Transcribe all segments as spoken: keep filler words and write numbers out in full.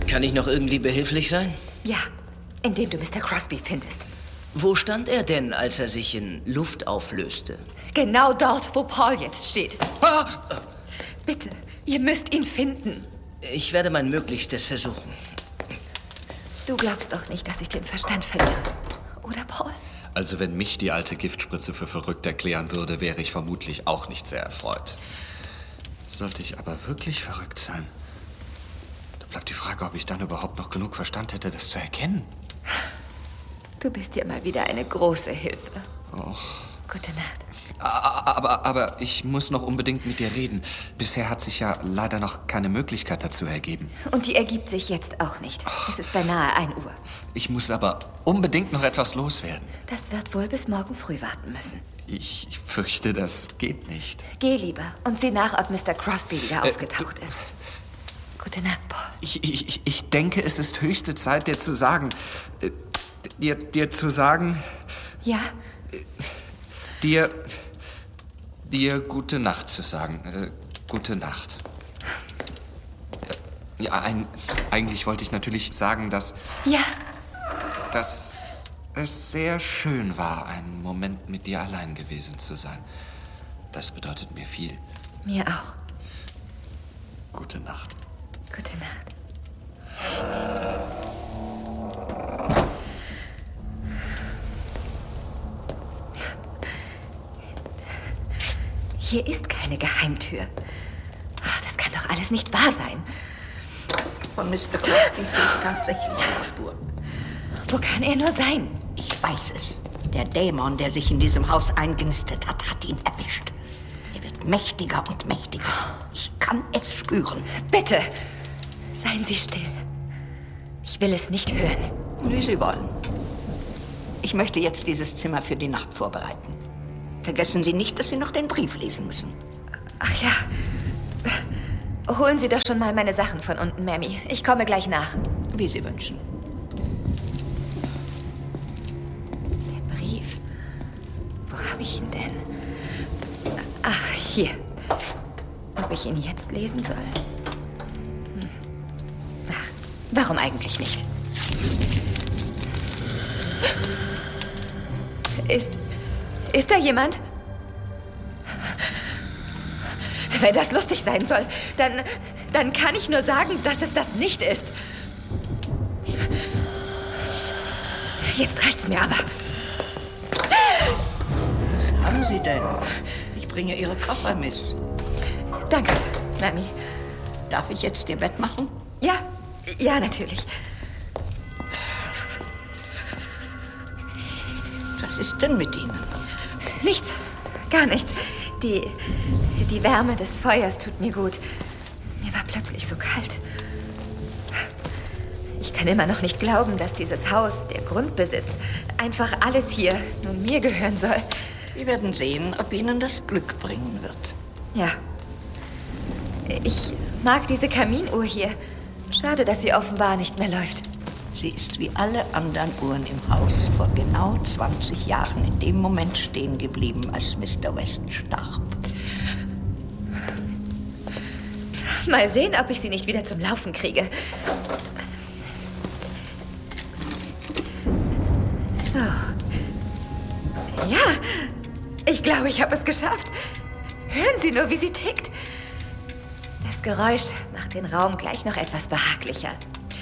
Kann ich noch irgendwie behilflich sein? Ja, indem du Mister Crosby findest. Wo stand er denn, als er sich in Luft auflöste? Genau dort, wo Paul jetzt steht. Ah! Bitte, ihr müsst ihn finden. Ich werde mein Möglichstes versuchen. Du glaubst doch nicht, dass ich den Verstand verliere, oder Paul? Also wenn mich die alte Giftspritze für verrückt erklären würde, wäre ich vermutlich auch nicht sehr erfreut. Sollte ich aber wirklich verrückt sein, da bleibt die Frage, ob ich dann überhaupt noch genug Verstand hätte, das zu erkennen. Du bist ja mal wieder eine große Hilfe. Och. Gute Nacht. Aber, aber ich muss noch unbedingt mit dir reden. Bisher hat sich ja leider noch keine Möglichkeit dazu ergeben. Und die ergibt sich jetzt auch nicht. Es ist beinahe ein Uhr. Ich muss aber unbedingt noch etwas loswerden. Das wird wohl bis morgen früh warten müssen. Ich fürchte, das geht nicht. Geh lieber und sieh nach, ob Mister Crosby wieder Äh, aufgetaucht ist. Gute Nacht, Paul. Ich, ich, ich denke, es ist höchste Zeit, dir zu sagen... Äh, dir, dir zu sagen... Ja? Äh, dir... dir gute Nacht zu sagen. Äh, gute Nacht. Ja, ein, eigentlich wollte ich natürlich sagen, dass... Ja? Dass es sehr schön war, einen Moment mit dir allein gewesen zu sein. Das bedeutet mir viel. Mir auch. Gute Nacht. Gute Nacht. Hier ist keine Geheimtür. Das kann doch alles nicht wahr sein. Von Mister Crosby fehlt tatsächlich eine Spur. Wo kann er nur sein? Ich weiß es. Der Dämon, der sich in diesem Haus eingenistet hat, hat ihn erwischt. Er wird mächtiger und mächtiger. Ich kann es spüren. Bitte, seien Sie still. Ich will es nicht hören. Wie Sie wollen. Ich möchte jetzt dieses Zimmer für die Nacht vorbereiten. Vergessen Sie nicht, dass Sie noch den Brief lesen müssen. Ach ja. Holen Sie doch schon mal meine Sachen von unten, Mammy. Ich komme gleich nach. Wie Sie wünschen. Der Brief. Wo habe ich ihn denn? Ach, hier. Ob ich ihn jetzt lesen soll? Hm. Ach, warum eigentlich nicht? Ist... Ist da jemand? Wenn das lustig sein soll, dann... dann kann ich nur sagen, dass es das nicht ist. Jetzt reicht's mir aber. Was haben Sie denn? Ich bringe Ihre Koffer, Miss. Danke, Mami. Darf ich jetzt Ihr Bett machen? Ja, ja, natürlich. Was ist denn mit Ihnen? Nichts, gar nichts. Die, die Wärme des Feuers tut mir gut. Mir war plötzlich so kalt. Ich kann immer noch nicht glauben, dass dieses Haus, der Grundbesitz, einfach alles hier nun mir gehören soll. Wir werden sehen, ob Ihnen das Glück bringen wird. Ja. Ich mag diese Kaminuhr hier. Schade, dass sie offenbar nicht mehr läuft. Sie ist wie alle anderen Uhren im Haus vor genau zwanzig Jahren in dem Moment stehen geblieben, als Mister West starb. Mal sehen, ob ich sie nicht wieder zum Laufen kriege. So. Ja, ich glaube, ich habe es geschafft. Hören Sie nur, wie sie tickt. Das Geräusch macht den Raum gleich noch etwas behaglicher.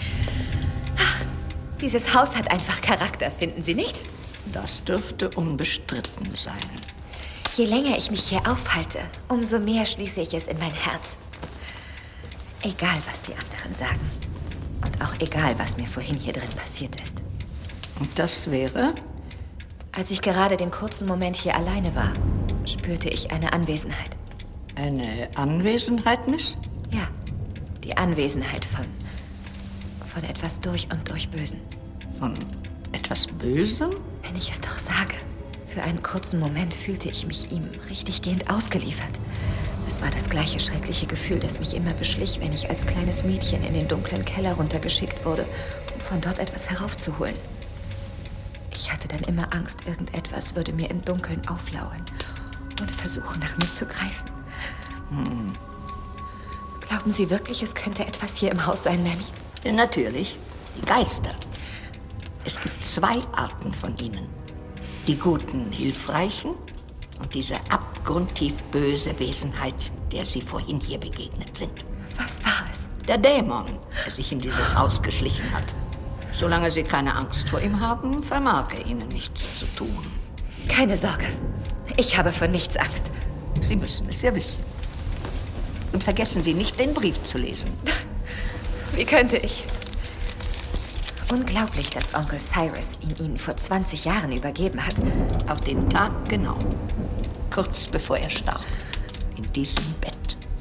Dieses Haus hat einfach Charakter, finden Sie nicht? Das dürfte unbestritten sein. Je länger ich mich hier aufhalte, umso mehr schließe ich es in mein Herz. Egal, was die anderen sagen. Und auch egal, was mir vorhin hier drin passiert ist. Und das wäre? Als ich gerade den kurzen Moment hier alleine war, spürte ich eine Anwesenheit. Eine Anwesenheit, Miss? Ja, die Anwesenheit von... von etwas durch und durch Bösen. Von etwas Bösem? Wenn ich es doch sage. Für einen kurzen Moment fühlte ich mich ihm richtiggehend ausgeliefert. Es war das gleiche schreckliche Gefühl, das mich immer beschlich, wenn ich als kleines Mädchen in den dunklen Keller runtergeschickt wurde, um von dort etwas heraufzuholen. Ich hatte dann immer Angst, irgendetwas würde mir im Dunkeln auflauern und versuchen, nach mir zu greifen. Hm. Glauben Sie wirklich, es könnte etwas hier im Haus sein, Mammy? Natürlich, die Geister. Es gibt zwei Arten von ihnen. Die guten, hilfreichen und diese abgrundtief böse Wesenheit, der Sie vorhin hier begegnet sind. Was war es? Der Dämon, der sich in dieses Haus geschlichen hat. Solange Sie keine Angst vor ihm haben, vermag er Ihnen nichts zu tun. Keine Sorge. Ich habe vor nichts Angst. Sie müssen es ja wissen. Und vergessen Sie nicht, den Brief zu lesen. Wie könnte ich? Unglaublich, dass Onkel Cyrus ihn Ihnen vor zwanzig Jahren übergeben hat. Auf den Tag genau. Kurz bevor er starb. In diesem Bett.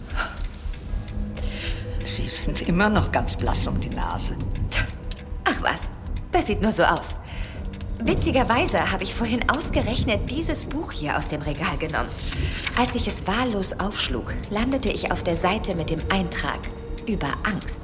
Sie sind immer noch ganz blass um die Nase. Ach was, das sieht nur so aus. Witzigerweise habe ich vorhin ausgerechnet dieses Buch hier aus dem Regal genommen. Als ich es wahllos aufschlug, landete ich auf der Seite mit dem Eintrag über Angst.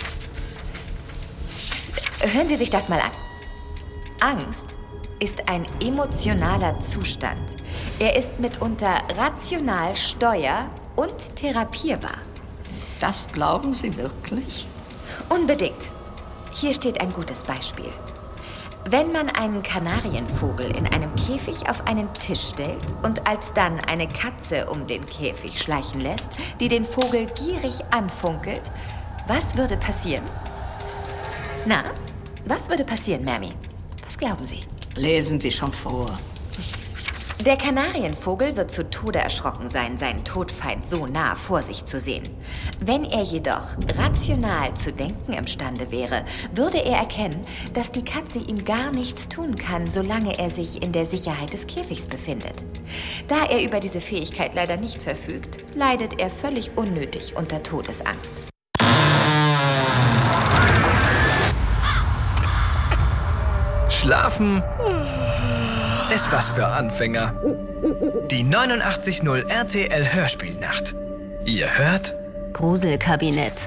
Hören Sie sich das mal an. Angst ist ein emotionaler Zustand. Er ist mitunter rational steuer- und therapierbar. Das glauben Sie wirklich? Unbedingt. Hier steht ein gutes Beispiel. Wenn man einen Kanarienvogel in einem Käfig auf einen Tisch stellt und alsdann eine Katze um den Käfig schleichen lässt, die den Vogel gierig anfunkelt, was würde passieren? Na, was würde passieren, Mammy? Was glauben Sie? Lesen Sie schon vor. Der Kanarienvogel wird zu Tode erschrocken sein, seinen Todfeind so nah vor sich zu sehen. Wenn er jedoch rational zu denken imstande wäre, würde er erkennen, dass die Katze ihm gar nichts tun kann, solange er sich in der Sicherheit des Käfigs befindet. Da er über diese Fähigkeit leider nicht verfügt, leidet er völlig unnötig unter Todesangst. Schlafen ist was für Anfänger. Die neunundachtzig Komma null R T L Hörspielnacht. Ihr hört Gruselkabinett.